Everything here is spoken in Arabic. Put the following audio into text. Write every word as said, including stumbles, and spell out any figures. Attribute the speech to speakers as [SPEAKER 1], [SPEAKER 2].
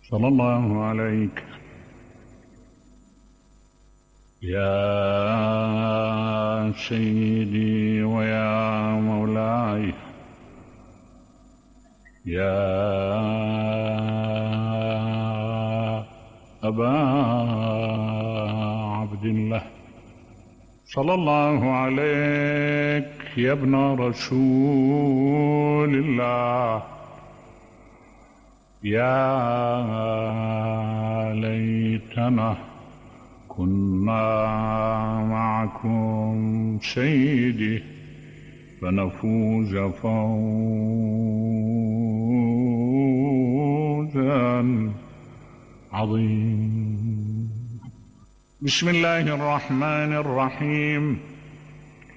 [SPEAKER 1] صلى الله عليك يا سيدي ويا مولاي، يا أبا عبد الله، صلى الله عليك يا ابن رسول الله. يا ليتنا كنا معكم سيدي فنفوز فوزا عظيما. بسم الله الرحمن الرحيم.